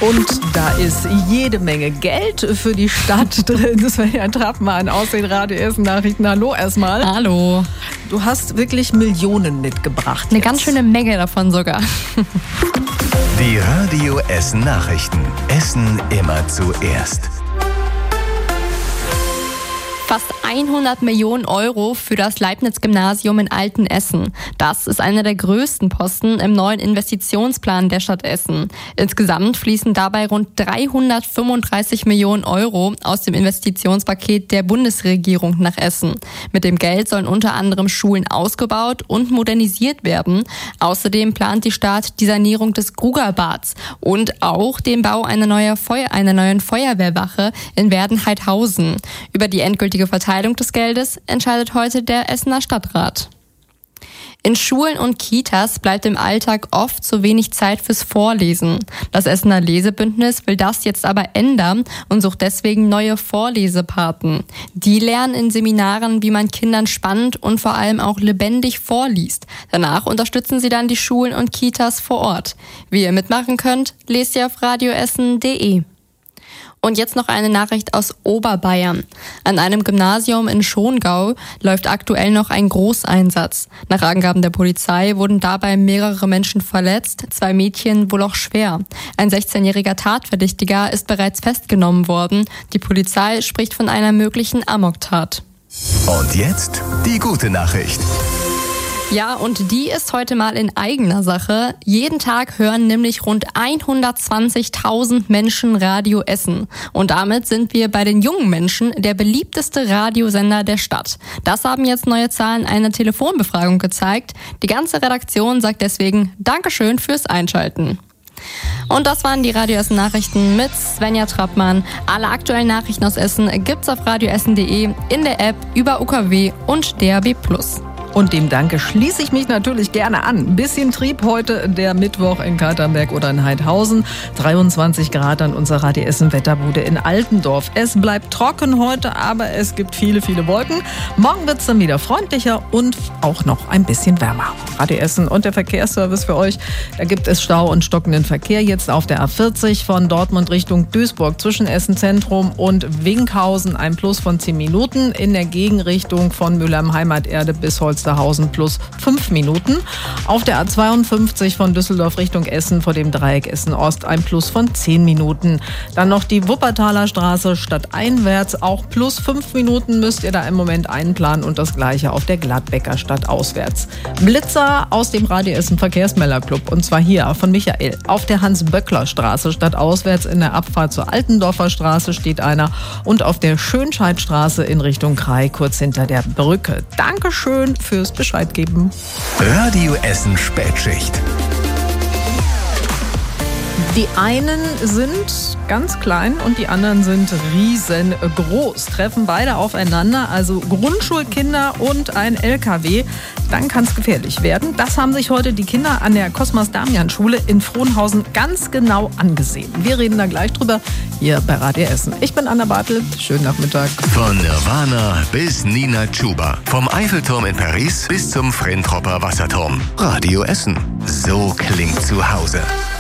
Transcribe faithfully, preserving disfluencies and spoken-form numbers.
Und da ist jede Menge Geld für die Stadt drin. Svenja Trappmann aus den Radio Essen Nachrichten. Hallo erstmal. Hallo. Du hast wirklich Millionen mitgebracht. Eine jetzt. ganz schöne Menge davon sogar. Die Radio Essen Nachrichten. Essen immer zuerst. Fast hundert Millionen Euro für das Leibniz-Gymnasium in Altenessen. Das ist einer der größten Posten im neuen Investitionsplan der Stadt Essen. Insgesamt fließen dabei rund dreihundertfünfunddreißig Millionen Euro aus dem Investitionspaket der Bundesregierung nach Essen. Mit dem Geld sollen unter anderem Schulen ausgebaut und modernisiert werden. Außerdem plant die Stadt die Sanierung des Grugerbads und auch den Bau einer, neue Feuer-, einer neuen Feuerwehrwache in Werdenheidhausen. Über die endgültige Verteilung des Geldes entscheidet heute der Essener Stadtrat. In Schulen und Kitas bleibt im Alltag oft zu wenig Zeit fürs Vorlesen. Das Essener Lesebündnis will das jetzt aber ändern und sucht deswegen neue Vorlesepaten. Die lernen in Seminaren, wie man Kindern spannend und vor allem auch lebendig vorliest. Danach unterstützen sie dann die Schulen und Kitas vor Ort. Wie ihr mitmachen könnt, lest ihr auf radioessen punkt de. Und jetzt noch eine Nachricht aus Oberbayern. An einem Gymnasium in Schongau läuft aktuell noch ein Großeinsatz. Nach Angaben der Polizei wurden dabei mehrere Menschen verletzt, zwei Mädchen wohl auch schwer. Ein sechzehnjähriger Tatverdächtiger ist bereits festgenommen worden. Die Polizei spricht von einer möglichen Amoktat. Und jetzt die gute Nachricht. Ja, und die ist heute mal in eigener Sache. Jeden Tag hören nämlich rund hundertzwanzigtausend Menschen Radio Essen. Und damit sind wir bei den jungen Menschen der beliebteste Radiosender der Stadt. Das haben jetzt neue Zahlen einer Telefonbefragung gezeigt. Die ganze Redaktion sagt deswegen Dankeschön fürs Einschalten. Und das waren die Radio Essen Nachrichten mit Svenja Trappmann. Alle aktuellen Nachrichten aus Essen gibt's auf radioessen punkt de, in der App, über U K W und D A B plus. Und dem Danke schließe ich mich natürlich gerne an. Ein bisschen Trieb heute, der Mittwoch in Katernberg oder in Heidhausen. dreiundzwanzig Grad an unserer Radio Essen Wetterbude in Altendorf. Es bleibt trocken heute, aber es gibt viele, viele Wolken. Morgen wird es dann wieder freundlicher und auch noch ein bisschen wärmer. Radio Essen und der Verkehrsservice für euch. Da gibt es Stau und stockenden Verkehr jetzt auf der A vierzig von Dortmund Richtung Duisburg zwischen Essen Zentrum und Winkhausen. Ein Plus von zehn Minuten. In der Gegenrichtung von Mülheim Heimaterde bis Holz plus fünf Minuten. Auf der A zweiundfünfzig von Düsseldorf Richtung Essen vor dem Dreieck Essen-Ost ein Plus von zehn Minuten. Dann noch die Wuppertaler Straße stadteinwärts, auch plus fünf Minuten müsst ihr da im Moment einplanen und das gleiche auf der Gladbecker stadtauswärts. Blitzer aus dem Radio Essen Verkehrsmelderclub und zwar hier von Michael. Auf der Hans-Böckler-Straße stadtauswärts in der Abfahrt zur Altendorfer Straße steht einer und auf der Schönscheidstraße in Richtung Krei kurz hinter der Brücke. Dankeschön für fürs Bescheid geben. Radio Essen Spätschicht. Die einen sind ganz klein und die anderen sind riesengroß. Treffen beide aufeinander, also Grundschulkinder und ein L K W. Dann kann es gefährlich werden. Das haben sich heute die Kinder an der Cosmas-Damian-Schule in Frohnhausen ganz genau angesehen. Wir reden da gleich drüber hier bei Radio Essen. Ich bin Anna Bartelt. Schönen Nachmittag. Von Nirvana bis Nina Chuba. Vom Eiffelturm in Paris bis zum Frentropper Wasserturm. Radio Essen. So klingt zu Hause.